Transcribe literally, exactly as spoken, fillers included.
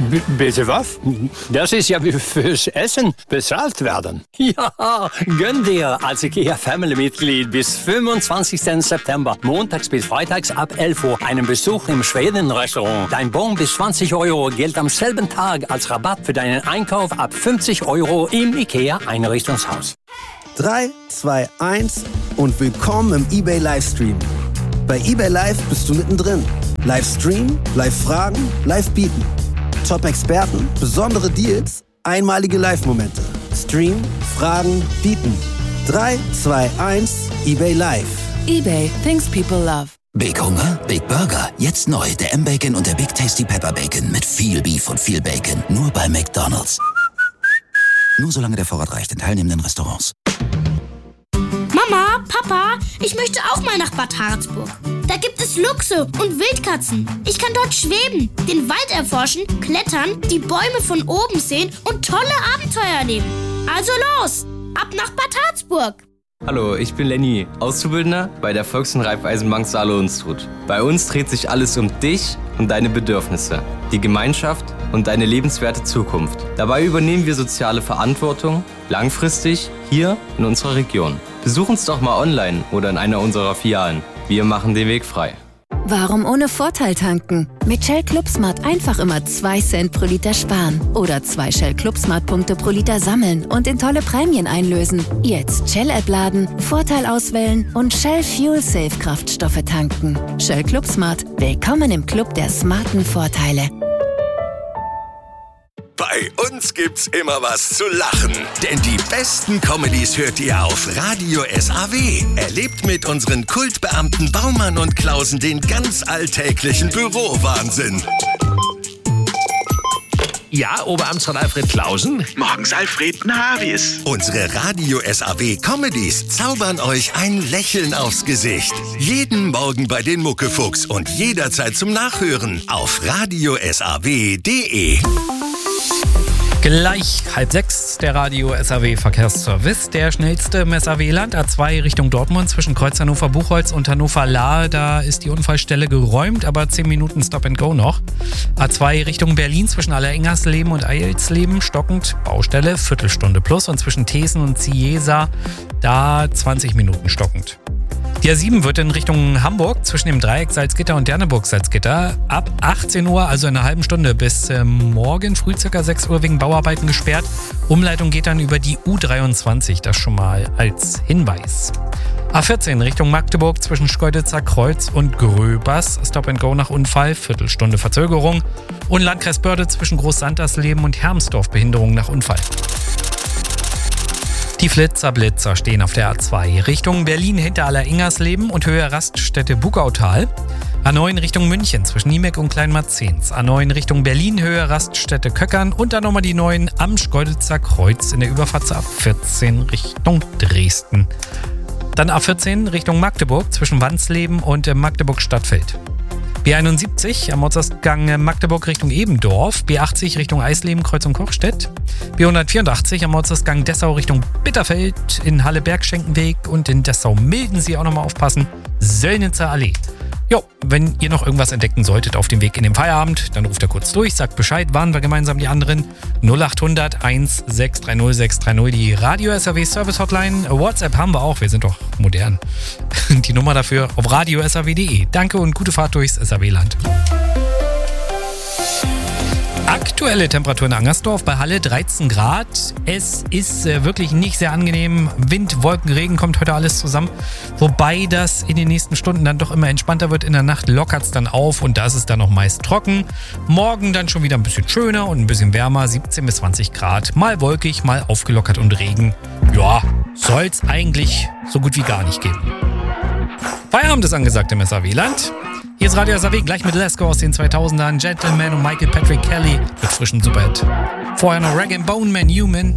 B- bitte was? Das ist ja wie fürs Essen bezahlt werden. Ja, gönn dir als IKEA Family-Mitglied bis fünfundzwanzigsten September, montags bis freitags ab elf Uhr, einen Besuch im Schweden-Restaurant. Dein Bon bis zwanzig Euro gilt am selben Tag als Rabatt für deinen Einkauf ab fünfzig Euro im IKEA-Einrichtungshaus. drei, zwei, eins und willkommen im eBay Livestream. Bei eBay Live bist du mittendrin. Livestream, Live-Fragen, Live-Bieten. Top-Experten, besondere Deals, einmalige Live-Momente. Stream, Fragen, Bieten. drei, zwei, eins, eBay Live. eBay, things people love. Big Hunger, Big Burger. Jetzt neu, der M-Bacon und der Big Tasty Pepper Bacon mit viel Beef und viel Bacon. Nur bei McDonald's. Nur solange der Vorrat reicht in teilnehmenden Restaurants. Mama, Papa, ich möchte auch mal nach Bad Harzburg. Da gibt es Luchse und Wildkatzen. Ich kann dort schweben, den Wald erforschen, klettern, die Bäume von oben sehen und tolle Abenteuer erleben. Also los, ab nach Bad Harzburg. Hallo, ich bin Lenny, Auszubildender bei der Volks- und Raiffeisenbank Saale-Unstrut. Bei uns dreht sich alles um dich und deine Bedürfnisse, die Gemeinschaft und deine lebenswerte Zukunft. Dabei übernehmen wir soziale Verantwortung langfristig hier in unserer Region. Besuch uns doch mal online oder in einer unserer Filialen. Wir machen den Weg frei. Warum ohne Vorteil tanken? Mit Shell Club Smart einfach immer zwei Cent pro Liter sparen. Oder zwei Shell Club Smart Punkte pro Liter sammeln und in tolle Prämien einlösen. Jetzt Shell-App laden, Vorteil auswählen und Shell Fuel Safe Kraftstoffe tanken. Shell Club Smart. Willkommen im Club der smarten Vorteile. Bei uns gibt's immer was zu lachen, denn die besten Comedies hört ihr auf Radio S A W. Erlebt mit unseren Kultbeamten Baumann und Klausen den ganz alltäglichen Bürowahnsinn. Ja, Oberamtsrat Alfred Klausen. Morgens Alfred Navis. Unsere Radio S A W Comedies zaubern euch ein Lächeln aufs Gesicht. Jeden Morgen bei den Muckefuchs und jederzeit zum Nachhören auf radio s a w punkt d e. Gleich halb sechs, der Radio S A W Verkehrsservice. Der schnellste im S A W-Land, A zwei Richtung Dortmund zwischen Kreuz Hannover-Buchholz und Hannover-Lahr. Da ist die Unfallstelle geräumt, aber zehn Minuten Stop and Go noch. A zwei Richtung Berlin zwischen Allerengersleben und Eilsleben stockend. Baustelle, Viertelstunde plus. Und zwischen Thesen und Ciesa, da zwanzig Minuten stockend. Die A sieben wird in Richtung Hamburg zwischen dem Dreieck Salzgitter und Derneburg-Salzgitter ab achtzehn Uhr, also in einer halben Stunde, bis äh, morgen früh ca. sechs Uhr wegen Bauarbeiten gesperrt. Umleitung geht dann über die U dreiundzwanzig, das schon mal als Hinweis. A vierzehn Richtung Magdeburg zwischen Schkeuditzer Kreuz und Gröbers. Stop and Go nach Unfall, Viertelstunde Verzögerung. Und Landkreis Börde zwischen Großsantersleben und Hermsdorf, Behinderung nach Unfall. Die Flitzer-Blitzer stehen auf der A zwei Richtung Berlin hinter Allerengersleben und Höhe Raststätte Bugautal. A neun Richtung München zwischen Niemek und Kleinmarzens. A neun Richtung Berlin, Höhe Raststätte Köckern und dann nochmal die neun am Schkeuditzer Kreuz in der Überfahrt zur A vierzehn Richtung Dresden. Dann A vierzehn Richtung Magdeburg zwischen Wansleben und Magdeburg-Stadtfeld. B einundsiebzig am Ortsausgang Magdeburg Richtung Ebendorf, B achtzig Richtung Eisleben, Kreuzung Kochstedt, B hundertvierundachtzig am Ortsausgang Dessau Richtung Bitterfeld, in Halle-Bergschenkenweg und in Dessau-Milden auch nochmal aufpassen, Söllnitzer Allee. Jo, wenn ihr noch irgendwas entdecken solltet auf dem Weg in den Feierabend, dann ruft er kurz durch, sagt Bescheid, warnen wir gemeinsam die anderen. null achthundert eins sechs drei null sechs drei null, die Radio S A W Service Hotline. WhatsApp haben wir auch, wir sind doch modern. Die Nummer dafür auf radio s a w punkt d e. Danke und gute Fahrt durchs S A W-Land. Aktuelle Temperatur in Angersdorf bei Halle dreizehn Grad. Es ist äh, wirklich nicht sehr angenehm. Wind, Wolken, Regen kommt heute alles zusammen. Wobei das in den nächsten Stunden dann doch immer entspannter wird. In der Nacht lockert es dann auf und da ist es dann noch meist trocken. Morgen dann schon wieder ein bisschen schöner und ein bisschen wärmer. siebzehn bis zwanzig Grad. Mal wolkig, mal aufgelockert und Regen. Ja, soll es eigentlich so gut wie gar nicht geben. Feierabend ist angesagt im S A W-Land. Hier ist Radio S A W, gleich mit Lesko aus den zweitausendern, Gentleman und Michael Patrick Kelly mit frischem Superhit. Vorher noch Rag and Bone Man Human.